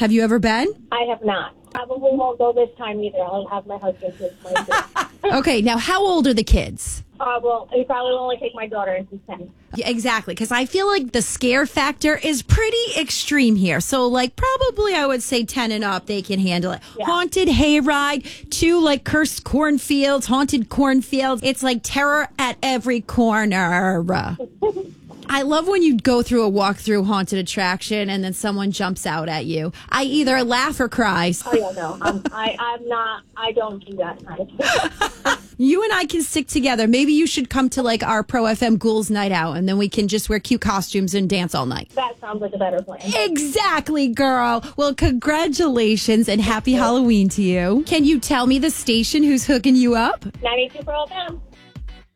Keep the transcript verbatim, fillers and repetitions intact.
Have you ever been? I have not. Probably won't go this time either. I'll have my husband take my Okay, now how old are the kids? Uh, well, he probably will only take my daughter and she's ten. Yeah, exactly, because I feel like the scare factor is pretty extreme here. So, like, probably I would say ten and up, they can handle it. Yeah. Haunted hayride, two, like, cursed cornfields, haunted cornfields. It's like terror at every corner. I love when you go through a walk-through haunted attraction and then someone jumps out at you. I either laugh or cry. Oh, yeah, no. I'm, I, I'm not, I don't do that kind of thing. You and I can stick together. Maybe you should come to, like, our Pro F M Ghouls night out, and then we can just wear cute costumes and dance all night. That sounds like a better plan. Exactly, girl. Well, congratulations and happy Halloween to you. Can you tell me the station who's hooking you up? ninety-two Pro F M.